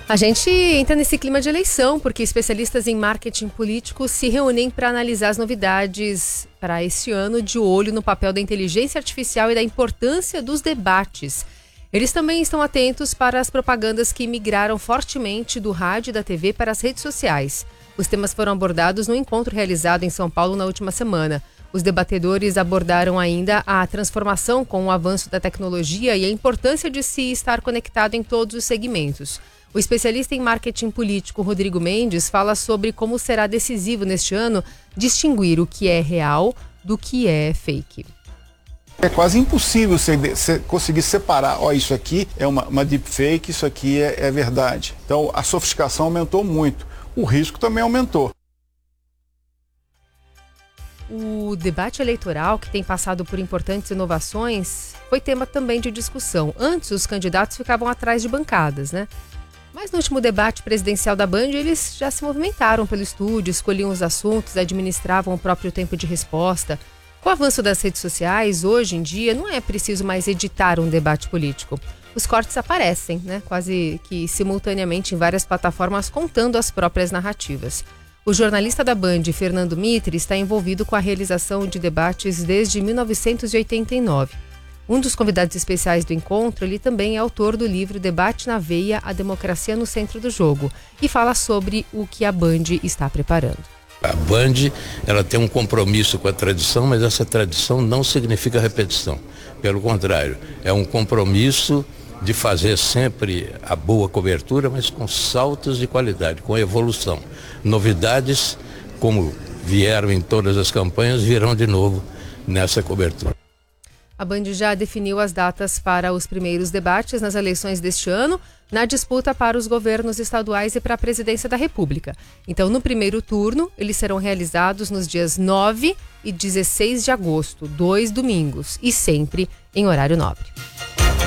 A gente entra nesse clima de eleição, porque especialistas em marketing político se reúnem para analisar as novidades para esse ano, de olho no papel da inteligência artificial e da importância dos debates. Eles também estão atentos para as propagandas que migraram fortemente do rádio e da TV para as redes sociais. Os temas foram abordados no encontro realizado em São Paulo na última semana. Os debatedores abordaram ainda a transformação com o avanço da tecnologia e a importância de se estar conectado em todos os segmentos. O especialista em marketing político Rodrigo Mendes fala sobre como será decisivo neste ano distinguir o que é real do que é fake. É quase impossível você conseguir separar, isso aqui é uma deepfake, isso aqui é verdade. Então a sofisticação aumentou muito, o risco também aumentou. O debate eleitoral, que tem passado por importantes inovações, foi tema também de discussão. Antes, os candidatos ficavam atrás de bancadas, né? Mas no último debate presidencial da Band, eles já se movimentaram pelo estúdio, escolhiam os assuntos, administravam o próprio tempo de resposta. Com o avanço das redes sociais, hoje em dia, não é preciso mais editar um debate político. Os cortes aparecem, né? Quase que simultaneamente em várias plataformas, contando as próprias narrativas. O jornalista da Band, Fernando Mitre, está envolvido com a realização de debates desde 1989. Um dos convidados especiais do encontro, ele também é autor do livro Debate na Veia, a Democracia no Centro do Jogo, e fala sobre o que a Band está preparando. A Band, ela tem um compromisso com a tradição, mas essa tradição não significa repetição. Pelo contrário, é um compromisso de fazer sempre a boa cobertura, mas com saltos de qualidade, com evolução. Novidades, como vieram em todas as campanhas, virão de novo nessa cobertura. A Band já definiu as datas para os primeiros debates nas eleições deste ano, na disputa para os governos estaduais e para a presidência da República. Então, no primeiro turno, eles serão realizados nos dias 9 e 16 de agosto, 2 domingos, e sempre em horário nobre.